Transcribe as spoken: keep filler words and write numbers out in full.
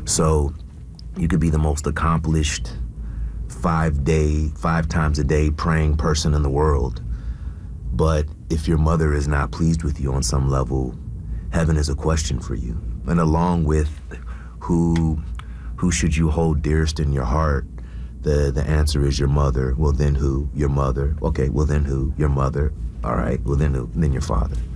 So you could be the most accomplished five day, five times a day praying person in the world. But if your mother is not pleased with you on some level, heaven is a question for you. And along with who who should you hold dearest in your heart, the, the answer is your mother. Well, then who? Your mother. Okay, well, then who? Your mother. All right, well, then who? Then your father.